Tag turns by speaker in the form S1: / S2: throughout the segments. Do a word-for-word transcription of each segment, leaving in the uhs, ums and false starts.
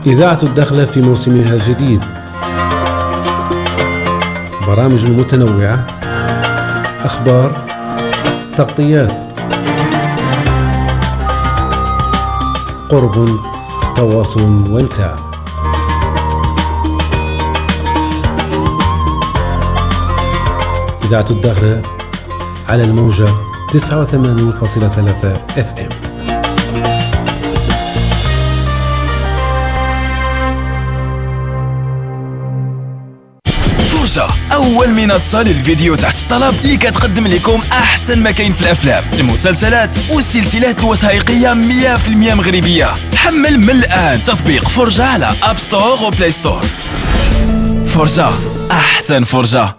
S1: إذاعة الدخلة في موسمها الجديد، برامج متنوعة، أخبار، تغطيات، قرب، تواصل وامتاع. إذاعة الدخلة على الموجة تسعة وثمانين فاصلة ثلاثة اف ام.
S2: فرجة، أول منصة للفيديو تحت الطلب اللي كتقدم لكم أحسن ما كاين في الأفلام، المسلسلات والسلسلات الوثائقية مية بالمية مغربية. حمل من الآن تطبيق فرجة على أب ستور وبلاي ستور. فرجة، أحسن فرجة.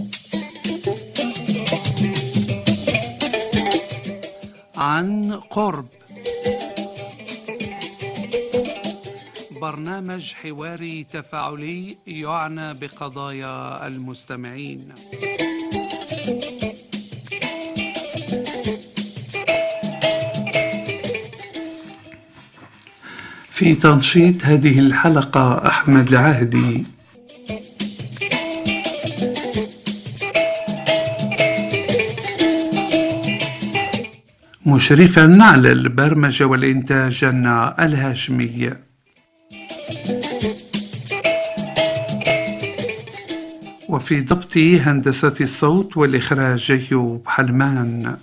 S3: عن قرب، برنامج حواري تفاعلي يعنى بقضايا المستمعين. في تنشيط هذه الحلقة أحمد العهدي. مشرفا على البرمجة والإنتاج جنة الهاشمي. وفي ضبط هندسة الصوت والإخراج أيوب حلمان.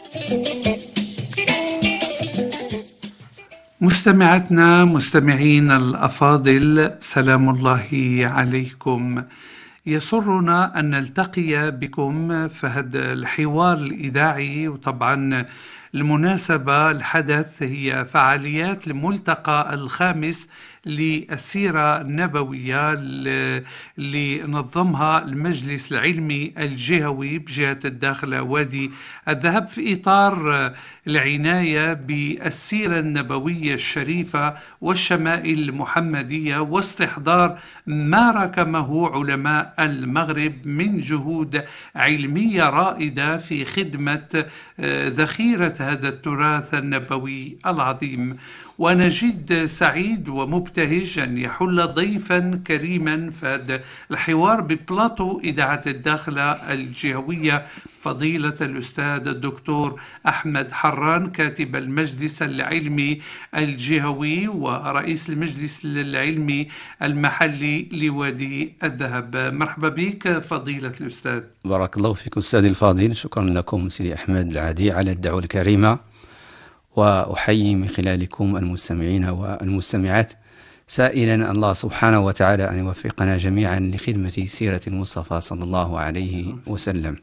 S3: مستمعتنا مستمعين الأفاضل، سلام الله عليكم. يسرنا أن نلتقي بكم في هذا الحوار الإذاعي. وطبعا المناسبة الحدث هي فعاليات الملتقى الخامس للسيرة النبوية اللي نظمها المجلس العلمي الجهوي بجهة الداخلة وادي الذهب في إطار العناية بالسيرة النبوية الشريفة والشمائل المحمدية، واستحضار ما ركمه علماء المغرب من جهود علمية رائدة في خدمة ذخيرة هذا التراث النبوي العظيم. وأنا جد سعيد ومبتهج أن يحل ضيفا كريما في هذا الحوار ببلاطو إذاعة الداخلة الجهوية، فضيلة الأستاذ الدكتور أحمد حران، كاتب المجلس العلمي الجهوي ورئيس المجلس العلمي المحلي لوادي الذهب. مرحبا بك فضيلة الأستاذ.
S4: بارك الله فيكم أستاذي الفاضل. شكرا لكم سيدي أحمد العادي على الدعوة الكريمة، وأحيي من خلالكم المستمعين والمستمعات، سائلا الله سبحانه وتعالى أن يوفقنا جميعا لخدمة سيرة المصطفى صلى الله عليه وسلم.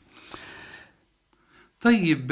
S3: طيب،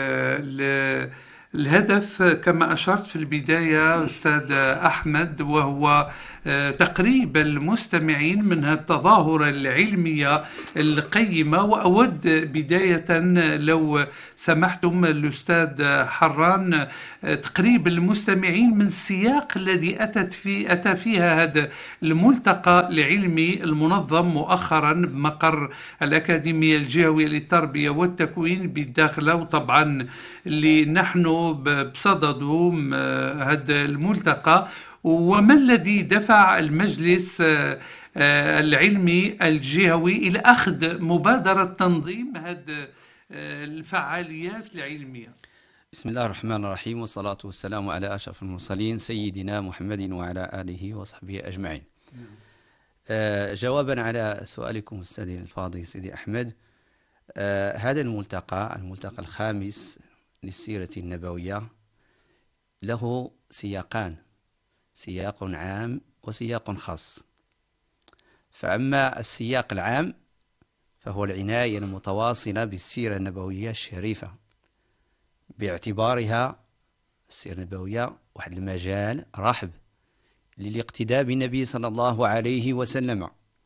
S3: الهدف كما أشرت في البداية أستاذ أحمد وهو تقريب المستمعين من التظاهرة العلمية القيمة. وأود بداية لو سمحتم الأستاذ حران تقريب المستمعين من السياق الذي أتت في أتى فيها هذا الملتقى العلمي المنظم مؤخرا بمقر الأكاديمية الجهوية للتربية والتكوين بالداخلة، وطبعا اللي نحن بصدده هذا الملتقى. وما الذي دفع المجلس العلمي الجهوي إلى أخذ مبادرة تنظيم هذه الفعاليات العلمية؟
S4: بسم الله الرحمن الرحيم، والصلاة والسلام على أشرف المرسلين سيدنا محمد وعلى آله وصحبه أجمعين. آه جوابا على سؤالكم أستاذي الفاضل سيدي أحمد، آه هذا الملتقى الملتقى الخامس للسيرة النبوية له سياقان، سياق عام وسياق خاص. فأما السياق العام فهو العناية المتواصلة بالسيرة النبوية الشريفة، باعتبارها السيرة النبوية واحد المجال رحب للاقتداء بالنبي صلى الله عليه وسلم،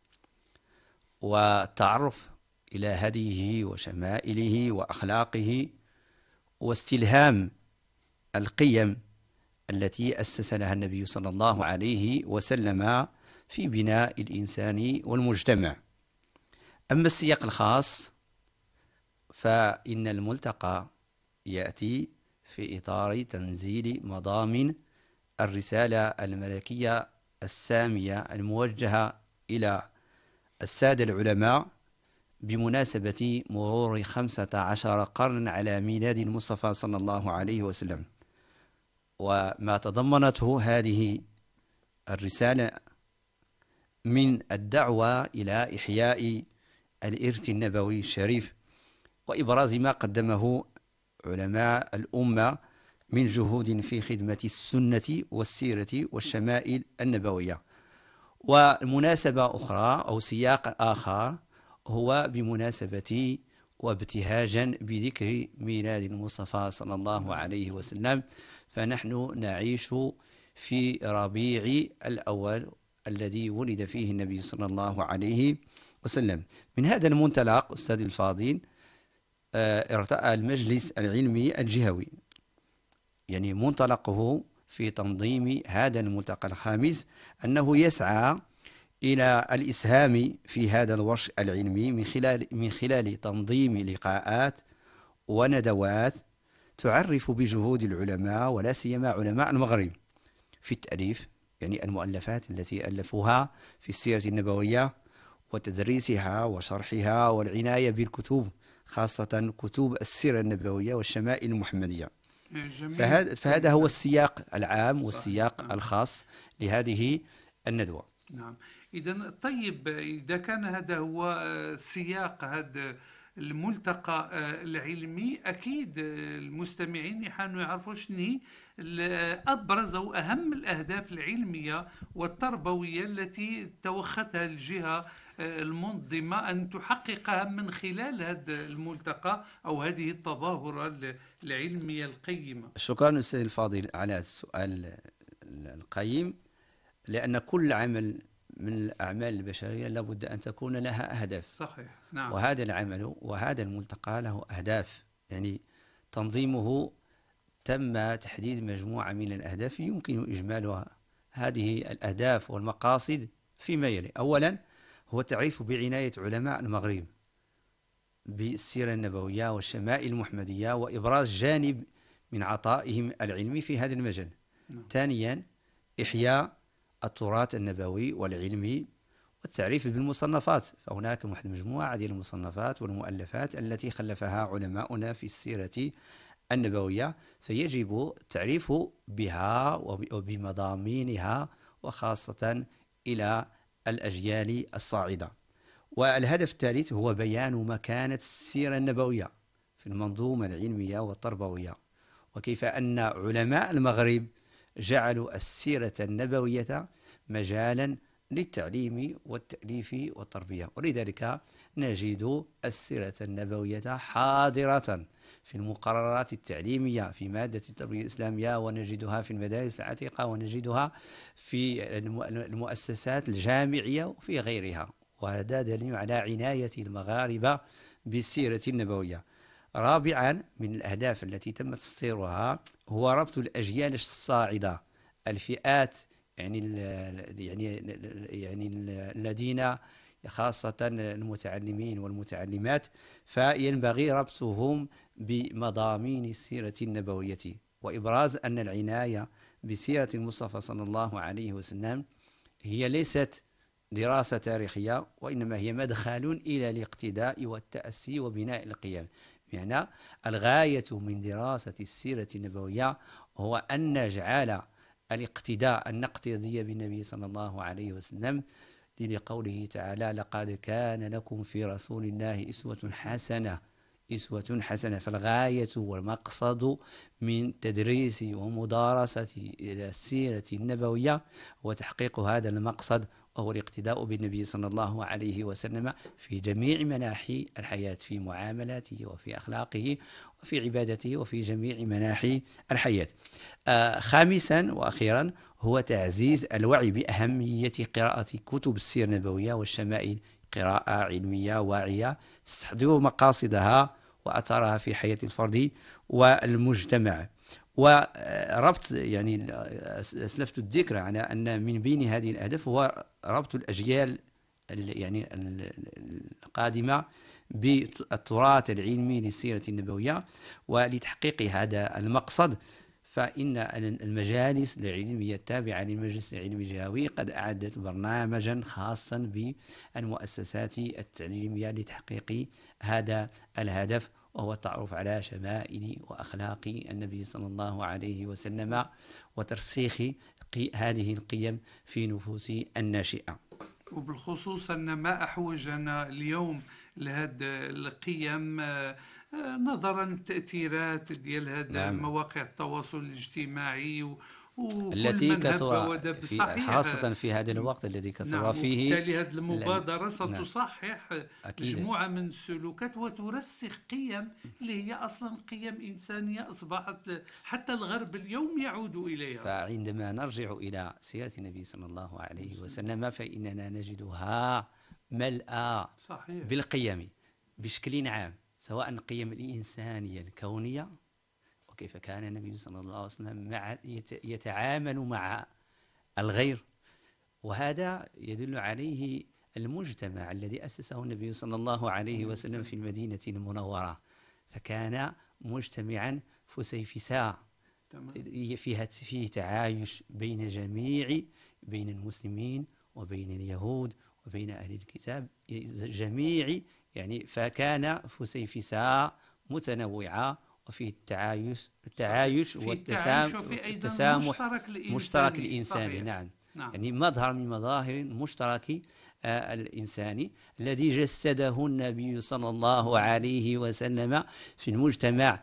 S4: والتعرف إلى هديه وشمائله وأخلاقه، واستلهام القيم التي أسس لها النبي صلى الله عليه وسلم في بناء الإنسان والمجتمع. أما السياق الخاص فإن الملتقى يأتي في إطار تنزيل مضامن الرسالة الملكية السامية الموجهة إلى السادة العلماء بمناسبة مرور خمسة عشر قرن على ميلاد المصطفى صلى الله عليه وسلم، وما تضمنته هذه الرسالة من الدعوة إلى إحياء الإرث النبوي الشريف وإبراز ما قدمه علماء الأمة من جهود في خدمة السنة والسيرة والشمائل النبوية. ومناسبة أخرى أو سياق آخر هو بمناسبة وابتهاجا بذكر ميلاد المصطفى صلى الله عليه وسلم، فنحن نعيش في ربيع الأول الذي ولد فيه النبي صلى الله عليه وسلم. من هذا المنطلق أستاذ الفاضل ارتأى المجلس العلمي الجهوي يعني منطلقه في تنظيم هذا الملتقى الخامس أنه يسعى إلى الإسهام في هذا الورش العلمي من خلال من خلال تنظيم لقاءات وندوات تعرف بجهود العلماء ولا سيما علماء المغرب في التأليف، يعني المؤلفات التي ألفوها في السيرة النبوية وتدريسها وشرحها والعناية بالكتب خاصة كتب السيرة النبوية والشمائل المحمدية. فهذا, فهذا هو السياق العام والسياق الخاص لهذه الندوة.
S3: نعم. إذا طيب، إذا كان هذا هو سياق هذا الملتقى العلمي، أكيد المستمعين يحاولوا يعرفوا شنو أبرز أو أهم الأهداف العلمية والتربوية التي توختها الجهة المنظمة أن تحققها من خلال هذا الملتقى أو هذه التظاهرة العلمية القيمة.
S4: شكرا أستاذ الفاضل على السؤال القيم، لأن كل عمل من الأعمال البشرية لابد أن تكون لها أهداف.
S3: صحيح. نعم.
S4: وهذا العمل وهذا الملتقى له أهداف، يعني تنظيمه تم تحديد مجموعة من الأهداف يمكن إجمالها. هذه الأهداف والمقاصد فيما يلي: أولا هو التعريف بعناية علماء المغرب بالسيرة النبوية والشمائل المحمدية وإبراز جانب من عطائهم العلمي في هذا المجال. نعم. ثانيا إحياء التراث النبوي والعلمي والتعريف بالمصنفات، فهناك مجموعة ديال المصنفات والمؤلفات التي خلفها علماؤنا في السيرة النبوية، فيجب التعريف بها وبمضامينها وخاصة إلى الأجيال الصاعدة. والهدف الثالث هو بيان مكانة السيرة النبوية في المنظومة العلمية والتربوية، وكيف أن علماء المغرب جعلوا السيرة النبوية مجالا للتعليم والتأليف والتربية، ولذلك نجد السيرة النبوية حاضرة في المقررات التعليمية في مادة التربية الإسلامية، ونجدها في المدارس العتيقة، ونجدها في المؤسسات الجامعية وفي غيرها، وهذا دليل على عناية المغاربة بالسيرة النبوية. رابعا من الأهداف التي تم تسطيرها هو ربط الأجيال الصاعدة، الفئات يعني ال يعني ال يعني ال الذين خاصة المتعلمين والمتعلمات، فينبغي ربطهم بمضامين السيرة النبوية، وإبراز أن العناية بسيرة المصطفى صلى الله عليه وسلم هي ليست دراسة تاريخية، وإنما هي مدخل إلى الاقتداء والتأسي وبناء القيم. معنى الغاية من دراسة السيرة النبوية هو أن نجعل الاقتداء أن نقتدي بالنبي صلى الله عليه وسلم، لقوله تعالى: لقد كان لكم في رسول الله أسوة حسنة أسوة حسنة. فالغاية والمقصد من تدريس ومدارسة السيرة النبوية هو تحقيق هذا المقصد، وهو الاقتداء بالنبي صلى الله عليه وسلم في جميع مناحي الحياة، في معاملاته وفي أخلاقه وفي عبادته وفي جميع مناحي الحياة. آه خامسا وأخيرا هو تعزيز الوعي بأهمية قراءة كتب السيرة النبوية والشمائل، قراءة علمية واعية تستحضر مقاصدها وأثرها في حياة الفرد والمجتمع. وربط يعني أسلفت الذكر على أن من بين هذه الأهداف هو ربط الأجيال يعني القادمة بالتراث العلمي للسيرة النبوية. ولتحقيق هذا المقصد فإن المجالس العلمية التابعة للمجلس العلمي الجهوي قد أعدت برنامجا خاصا بالمؤسسات التعليمية لتحقيق هذا الهدف، وهو التعرف على شمائل وأخلاق النبي صلى الله عليه وسلم وترسيخ هذه القيم في نفوس الناشئة.
S3: وبالخصوص أن ما أحوجنا اليوم لهذه القيم نظرا للتأثيرات ديال هذا
S4: نعم.
S3: مواقع التواصل الاجتماعي و
S4: التي كثر في خاصة في هذا الوقت الذي كثر
S3: نعم.
S4: فيه.
S3: وبالتالي هذه المبادرة ستصحح نعم. مجموعة من السلوكات وترسخ قيم اللي هي أصلا قيم إنسانية أصبحت حتى الغرب اليوم يعود إليها.
S4: فعندما نرجع إلى سيرة النبي صلى الله عليه وسلم فإننا نجدها ملأى صحيح. بالقيم بشكل عام، سواء القيم الإنسانية الكونية وكيف كان النبي صلى الله عليه وسلم مع يتعامل مع الغير، وهذا يدل عليه المجتمع الذي أسسه النبي صلى الله عليه وسلم في المدينة المنورة، فكان مجتمعا فسيفساء فيها فيه تعايش بين جميع بين المسلمين وبين اليهود وبين أهل الكتاب جميع، يعني فكان فسيفساء متنوعة وفي التعايش التعايش والتسامح مشترك الإنساني, مشترك الإنساني نعم. نعم يعني مظهر من مظاهر المشترك آه الإنساني الذي جسده النبي صلى الله عليه وسلم في المجتمع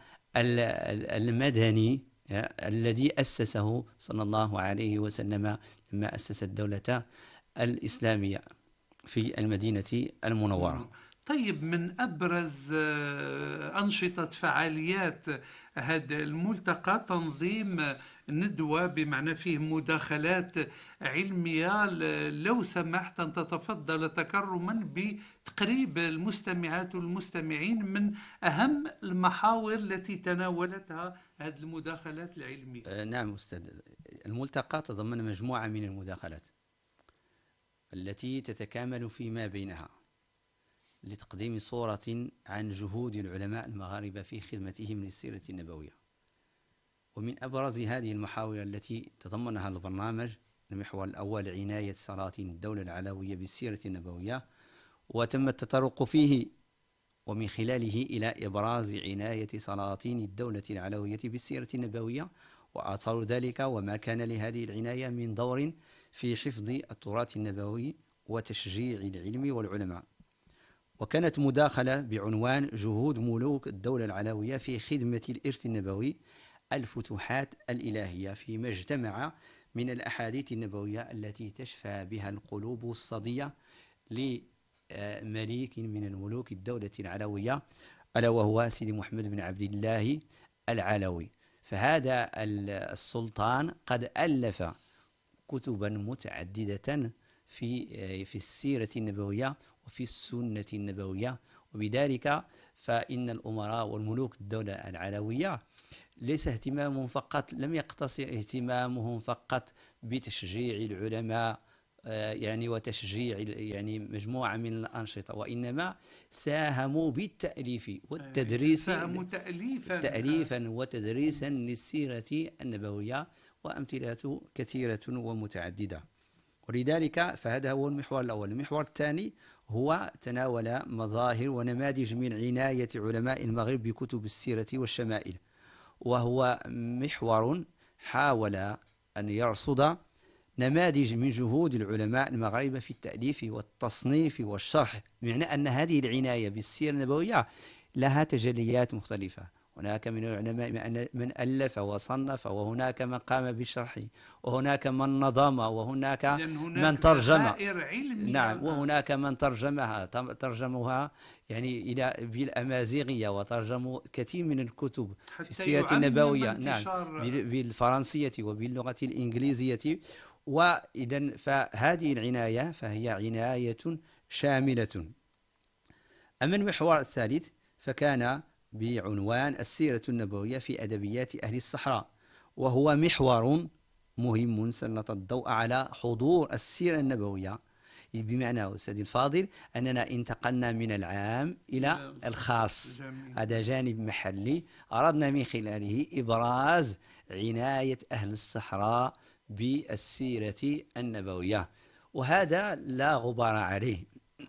S4: المدني آه الذي أسسه صلى الله عليه وسلم لما أسس الدولة الإسلامية في المدينة المنورة.
S3: طيب، من أبرز أنشطة فعاليات هذا الملتقى تنظيم ندوة بمعنى فيه مداخلات علمية. لو سمحت أن تتفضل تكرما بتقريب المستمعات والمستمعين من أهم المحاور التي تناولتها هذه المداخلات العلمية.
S4: نعم أستاذ، الملتقى تضمن مجموعة من المداخلات التي تتكامل فيما بينها لتقديم صورة عن جهود العلماء المغاربة في خدمتهم للسيرة النبوية. ومن أبرز هذه المحاور التي تضمنها البرنامج المحور الأول عناية سلاطين الدولة العلوية بالسيرة النبوية، وتم التطرق فيه ومن خلاله إلى إبراز عناية سلاطين الدولة العلوية بالسيرة النبوية وآثار ذلك وما كان لهذه العناية من دور في حفظ التراث النبوي وتشجيع العلم والعلماء. وكانت مداخلة بعنوان جهود ملوك الدولة العلوية في خدمة الإرث النبوي الفتوحات الإلهية، فيما اجتمع من الأحاديث النبوية التي تشفى بها القلوب الصدية لمليك من الملوك الدولة العلوية ألا وهو سيدي محمد بن عبد الله العلوي. فهذا السلطان قد ألف كتبا متعددة في في السيرة النبوية وفي السنة النبوية، وبذلك فإن الأمراء والملوك الدولة العلوية ليس اهتمامهم فقط لم يقتصر اهتمامهم فقط بتشجيع العلماء يعني وتشجيع يعني مجموعة من الأنشطة، وإنما ساهموا بالتأليف والتدريس
S3: ساهموا تأليفا
S4: تأليفا وتدريسا للسيرة النبوية، وأمثلة كثيرة ومتعددة. ولذلك فهذا هو المحور الأول. المحور الثاني هو تناول مظاهر ونماذج من عناية علماء المغرب بكتب السيرة والشمائل، وهو محور حاول أن يرصد نماذج من جهود العلماء المغاربة في التأليف والتصنيف والشرح، بمعنى أن هذه العناية بالسيرة النبوية لها تجليات مختلفة. هناك من العلماء من ألف وصنف، وهناك من قام بالشرح، وهناك من نظم، وهناك من ترجم. نعم، وهناك من ترجمها ترجموها يعني إلى بالأمازيغية، وترجموا كثير من الكتب في السيرة النبوية نعم بالفرنسية وباللغة الإنجليزية. وإذن فهذه العناية فهي عناية شاملة. أما المحور الثالث فكان بعنوان السيرة النبوية في أدبيات أهل الصحراء، وهو محور مهم سلط الضوء على حضور السيرة النبوية، بمعنى أستاذي الفاضل أننا انتقلنا من العام إلى الخاص. هذا جانب محلي أردنا من خلاله إبراز عناية أهل الصحراء بالسيرة النبوية، وهذا لا غبار عليه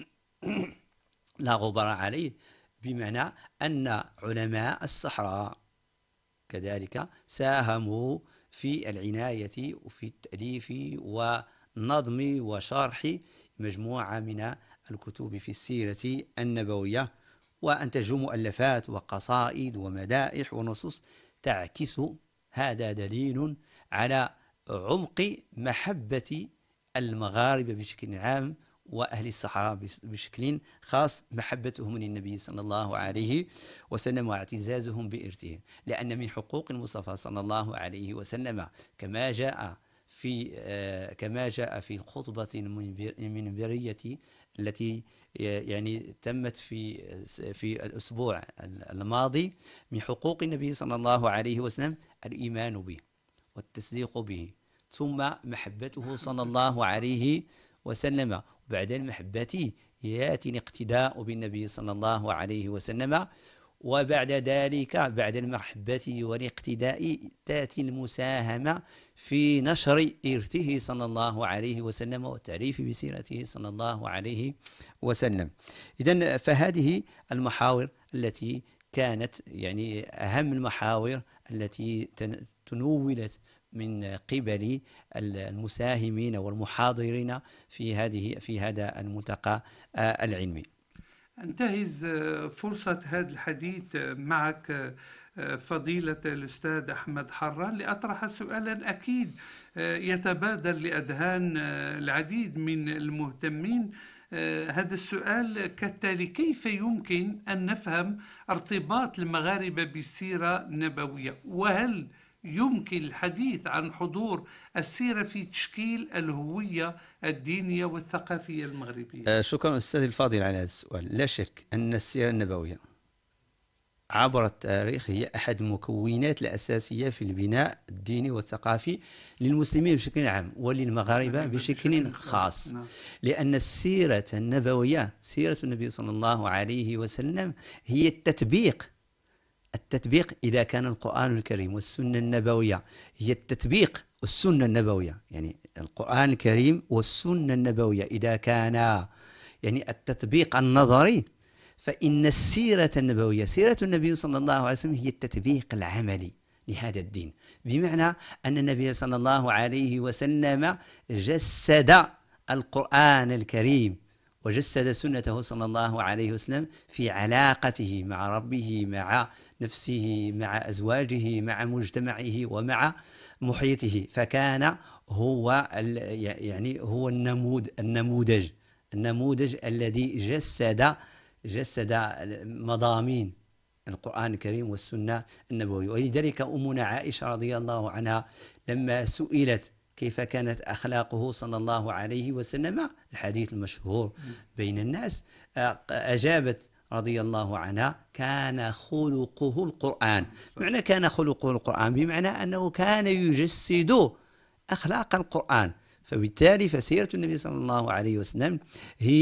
S4: لا غبار عليه بمعنى أن علماء الصحراء كذلك ساهموا في العناية وفي التأليف ونظم وشرح مجموعة من الكتب في السيرة النبوية، وأنتجوا مؤلفات وقصائد ومدائح ونصوص تعكس. هذا دليل على عمق محبة المغاربة بشكل عام وأهل الصحراء بشكل خاص، محبتهم للنبي صلى الله عليه وسلم واعتزازهم بإرثه، لأن من حقوق المصطفى صلى الله عليه وسلم كما جاء في آه كما جاء في الخطبة المنبرية التي يعني تمت في في الأسبوع الماضي، من حقوق النبي صلى الله عليه وسلم الإيمان به والتصديق به، ثم محبته صلى الله عليه وسلم، وبعد المحبة يأتي الاقتداء بالنبي صلى الله عليه وسلم، وبعد ذلك بعد المحبة والاقتداء تأتي المساهمة في نشر إرثه صلى الله عليه وسلم والتعريف بسيرته صلى الله عليه وسلم. إذن فهذه المحاور التي كانت يعني أهم المحاور التي تنولت من قبل المساهمين والمحاضرين في هذه في هذا الملتقى العلمي.
S3: انتهز فرصة هذا الحديث معك فضيلة الأستاذ أحمد حران لأطرح سؤالا أكيد يتبادر لأذهان العديد من المهتمين. هذا السؤال كالتالي: كيف يمكن أن نفهم ارتباط المغاربة بالسيرة النبوية؟ وهل يمكن الحديث عن حضور السيرة في تشكيل الهوية الدينية والثقافية المغربية؟
S4: شكرا أستاذ الفاضل على هذا السؤال. لا شك أن السيرة النبوية عبر التاريخ هي أحد المكونات الأساسية في البناء الديني والثقافي للمسلمين بشكل عام وللمغاربة بشكل خاص، لأن السيرة النبوية سيرة النبي صلى الله عليه وسلم هي التطبيق التطبيق إذا كان القرآن الكريم والسنة النبوية هي التطبيق والسنة النبوية، يعني القرآن الكريم والسنة النبوية إذا كان يعني التطبيق النظري، فإن السيرة النبوية سيرة النبي صلى الله عليه وسلم هي التطبيق العملي لهذا الدين، بمعنى أن النبي صلى الله عليه وسلم جسد القرآن الكريم وجسد سنته صلى الله عليه وسلم في علاقته مع ربه، مع نفسه، مع أزواجه، مع مجتمعه ومع محيطه، فكان هو يعني هو النمود النموذج النموذج الذي جسد جسد مضامين القرآن الكريم والسنة النبوية. ولذلك أمنا عائشة رضي الله عنها لما سئلت كيف كانت أخلاقه صلى الله عليه وسلم، الحديث المشهور بين الناس، أجابت رضي الله عنها: كان خلقه القرآن. معنى كان خلقه القرآن بمعنى أنه كان يجسد أخلاق القرآن، فبالتالي فسيرة النبي صلى الله عليه وسلم هي